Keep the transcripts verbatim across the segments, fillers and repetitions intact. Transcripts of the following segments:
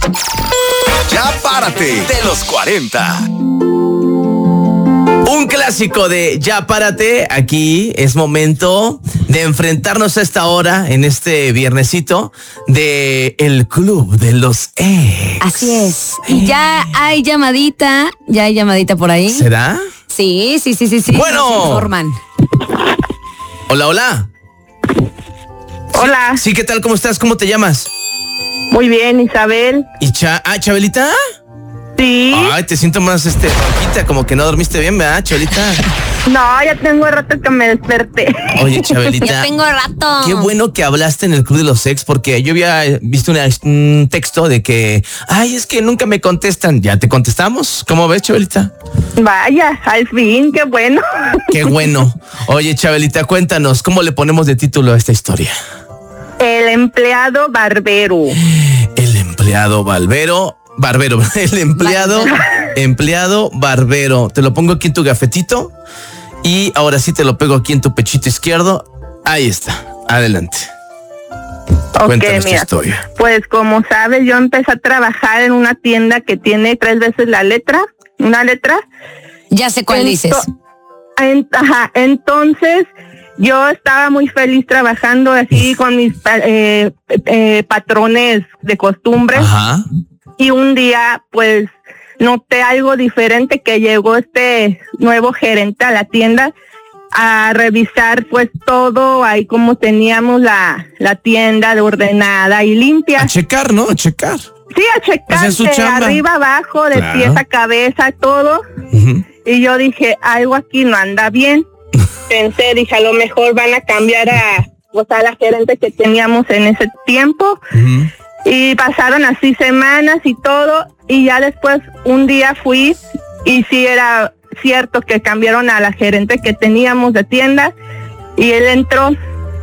Ya párate de los cuarenta. Un clásico de Ya párate. Aquí es momento de enfrentarnos a esta hora, en este viernesito, de el Club de los Ex. Así es. Y ya hay llamadita, ya hay llamadita por ahí. ¿Será? Sí, sí, sí, sí, sí. Bueno. Nos informan. Hola, hola. Hola. Sí, ¿qué tal? ¿Cómo estás? ¿Cómo te llamas? Muy bien, Isabel. ¿Y Cha ah, Chabelita? Sí. Ay, te siento más, este, ronquita, como que no dormiste bien, ¿verdad, Chabelita? No, ya tengo rato que me desperté. Oye, Chabelita. Ya tengo rato. Qué bueno que hablaste en el Club de los Ex, porque yo había visto una, un texto de que, ay, es que nunca me contestan. ¿Ya te contestamos? ¿Cómo ves, Chabelita? Vaya, al fin, qué bueno. Qué bueno. Oye, Chabelita, cuéntanos, ¿cómo le ponemos de título a esta historia? El empleado barbero. El empleado barbero. Barbero, el empleado, empleado barbero. Te lo pongo aquí en tu gafetito y ahora sí te lo pego aquí en tu pechito izquierdo. Ahí está, adelante. Ok, Cuéntanos mira, tu historia. pues como sabes, yo empecé a trabajar en una tienda que tiene tres veces la letra, una letra. Ya sé cuál Ento- dices. en- ajá, entonces yo estaba muy feliz trabajando así con mis pa- eh, eh, patrones de costumbre. Ajá. Y un día, pues, noté algo diferente, que llegó este nuevo gerente a la tienda a revisar, pues, todo ahí como teníamos la, la tienda de ordenada y limpia. A checar, ¿no? A checar. Sí, a checar Hacer su de chamba. arriba abajo, de Claro. pies a cabeza, todo. Uh-huh. Y yo dije, algo aquí no anda bien. Pensé, dije, a lo mejor van a cambiar a, o sea, la gerente que teníamos en ese tiempo. Uh-huh. Y pasaron así semanas y todo, y ya después un día fui, y sí era cierto que cambiaron a la gerente que teníamos de tienda, y él entró.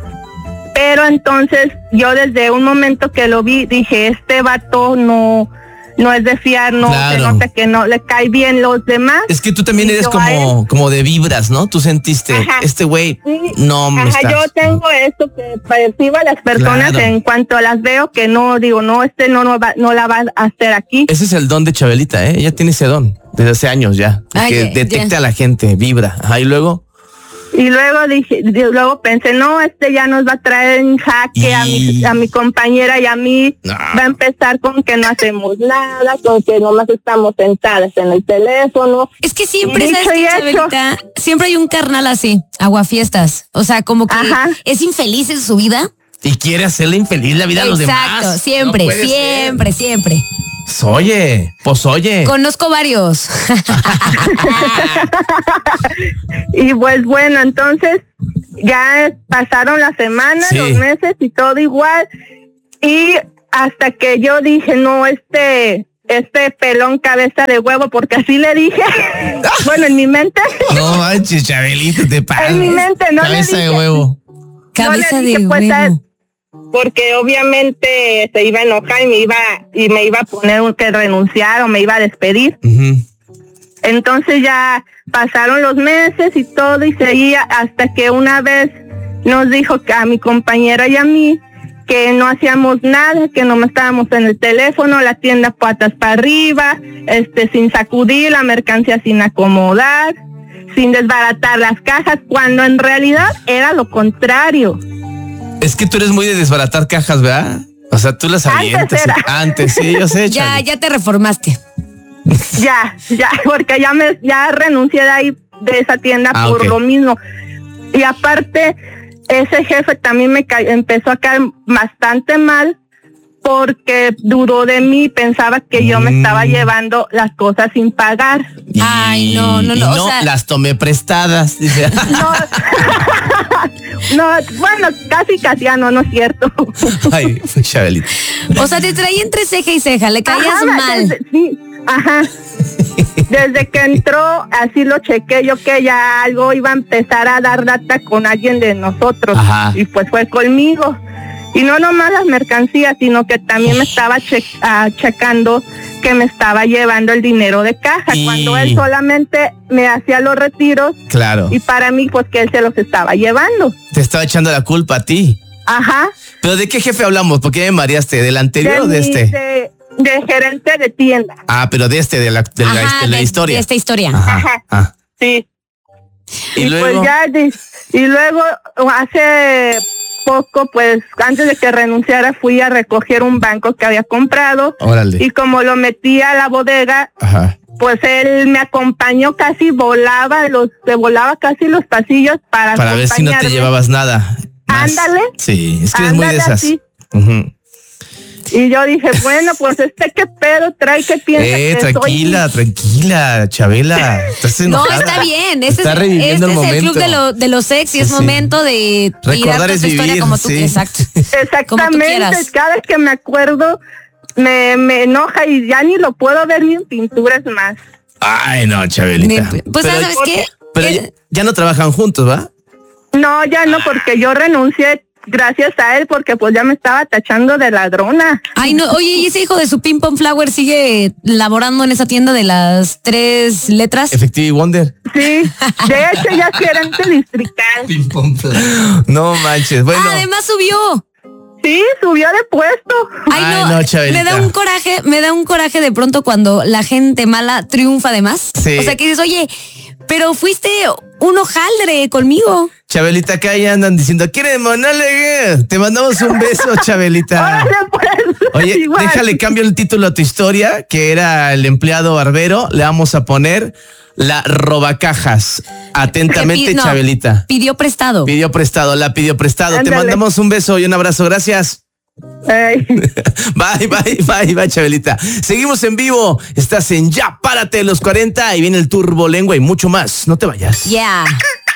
Pero entonces yo desde un momento que lo vi, dije, este vato no, no es de fiar, no, Claro. se nota que no le cae bien los demás. Es que tú también Y eres yo a como, como de vibras, ¿no? Tú sentiste, Ajá. este güey, Sí, no me Ajá, está. yo tengo esto que percibo a las personas Claro. en cuanto las veo, que no, digo, no, este no, no, va, no la va a hacer aquí. Ese es el don de Chabelita, ¿eh? Ella tiene ese don desde hace años ya. Ay, que ya, detecta ya. a la gente, vibra. Ajá, y luego. Y luego dije, y luego pensé, no, este ya nos va a traer en jaque a mi, Y- a mi compañera y a mí. No. Va a empezar con que no hacemos nada, con que nomás estamos sentadas en el teléfono. Es que siempre, Dicho ¿sabes y qué, hecho. Chabelita? Siempre hay un carnal así, aguafiestas. O sea, como que Ajá. es infeliz en su vida. Y quiere hacerle infeliz la vida a los demás. Exacto, siempre, No puede siempre, siempre. ser. Pues oye, pues oye. Conozco varios. Y pues bueno, entonces ya pasaron las semanas, Sí. los meses y todo igual. Y hasta que yo dije, no, este, este pelón cabeza de huevo, porque así le dije. Bueno, en mi mente. No manches, Chabelita, te pasas. En mi mente no le Cabeza de dije. huevo. Cabeza No le dije, de pues, huevo. Porque obviamente se iba a enojar y me iba y me iba a poner un que renunciar o me iba a despedir. Ujú. Entonces ya pasaron los meses y todo y seguía hasta que una vez nos dijo que a mi compañera y a mí que no hacíamos nada, que no estábamos en el teléfono, la tienda patas para arriba, este sin sacudir, la mercancía sin acomodar, sin desbaratar las cajas, cuando en realidad era lo contrario. Es que tú eres muy de desbaratar cajas, ¿verdad? O sea, tú las Antes avientas. era. Antes, sí, yo sé, Ya, Chavi. ya te reformaste. Ya, ya, porque ya me ya renuncié de ahí, de esa tienda Ah, por ok. lo mismo. Y aparte, ese jefe también me ca- empezó a caer bastante mal porque dudó de mí, pensaba que yo me Mm. estaba llevando las cosas sin pagar. Y- Ay, no, no, y no, o sea- las tomé prestadas, dice. No, no, bueno, casi casi, ah, no, no es cierto. Ay, Chabelita. O sea, te traía entre ceja y ceja, le caías Ajá, mal. desde- sí, ajá. Desde que entró, así lo chequé yo, que ya algo iba a empezar a dar data con alguien de nosotros. Ajá. Y pues fue conmigo. Y no nomás las mercancías, sino que también me estaba che- ah, checando que me estaba llevando el dinero de caja, Y- cuando él solamente me hacía los retiros Claro. y para mí pues que él se los estaba llevando. Te estaba echando la culpa a ti. Ajá. ¿Pero de qué jefe hablamos? ¿Por qué me mareaste? ¿Del anterior o de mi- este? de- de gerente de tienda. Ah, pero de este, de la, de la, Ajá, de la de- historia. de esta historia. Ajá. Ajá. Ah. Sí. Y, Y, luego. pues ya, de- y luego hace poco, pues antes de que renunciara, fui a recoger un banco que había comprado. Órale. Y como lo metí a la bodega, Ajá. pues él me acompañó, casi volaba los, se volaba casi los pasillos para Para ver si no te acompañarme. llevabas nada. Más. Ándale. Sí, es que eres muy de Ándale esas. así. Ujú. Y yo dije, bueno, pues este qué pedo trae, que piensa Eh, que soy? tranquila, tranquila, Chabela. Estás No, enojada. está bien. Este Está es, reviviendo este el es el momento. club de, lo, de los ex y es Sí. momento de Recordar tirar es tu historia vivir, como tú. sí. Exacto. Exactamente, Como tú quieras. cada vez que me acuerdo me, me enoja y ya ni lo puedo ver ni en pinturas más. Ay, no, Chabelita. Ni- Pues, pero, ¿sabes qué? pero ya, Eh, ya no trabajan juntos, ¿va? No, ya no, porque yo renuncié gracias a él, porque pues ya me estaba tachando de ladrona. Ay, no, oye, ¿y ese hijo de su Ping Pong Flower sigue laborando en esa tienda de las tres letras? Efectivo y Wonder. Sí, de hecho ya es gerente distrital. No manches. Bueno, Ah, además subió. Sí, subió de puesto. Ay, Ay, no, no, Chabelita. me da un coraje, me da un coraje de pronto cuando la gente mala triunfa de más. Sí. O sea, que dices, oye, pero fuiste un hojaldre conmigo. Chabelita, acá ya andan diciendo, ¿quiere monólogo? Te mandamos un beso, Chabelita. Órale, pues. Oye, Igual. déjale cambio el título a tu historia, que era el empleado barbero. Le vamos a poner la robacajas. Atentamente, Que pi- no, Chabelita. Pidió prestado. Pidió prestado, la pidió prestado. Te Ándale. mandamos un beso y un abrazo. Gracias. Ay. Bye, bye, bye, bye, Chabelita. Seguimos en vivo. Estás en Ya Párate de los cuarenta y viene el Turbo Lengua y mucho más. No te vayas. Yeah.